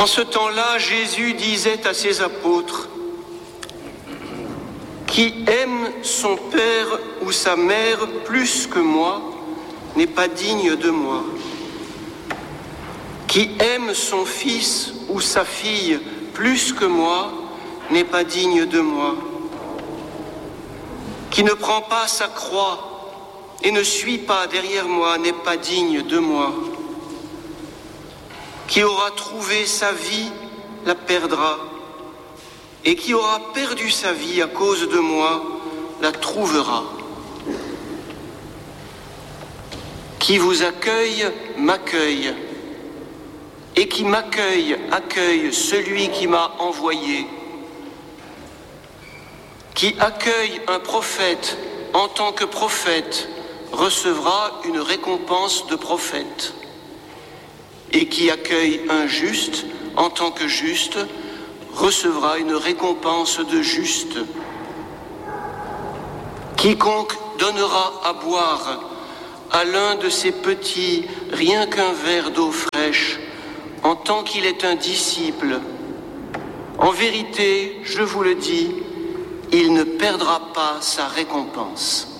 En ce temps-là, Jésus disait à ses apôtres, « Qui aime son père ou sa mère plus que moi n'est pas digne de moi. Qui aime son fils ou sa fille plus que moi n'est pas digne de moi. Qui ne prend pas sa croix et ne suit pas derrière moi n'est pas digne de moi. Qui aura trouvé sa vie la perdra, et qui aura perdu sa vie à cause de moi la trouvera. Qui vous accueille m'accueille, et qui m'accueille accueille celui qui m'a envoyé. Qui accueille un prophète en tant que prophète recevra une récompense de prophète. Et qui accueille un juste en tant que juste recevra une récompense de juste. Quiconque donnera à boire à l'un de ces petits rien qu'un verre d'eau fraîche, en tant qu'il est un disciple, en vérité, je vous le dis, il ne perdra pas sa récompense.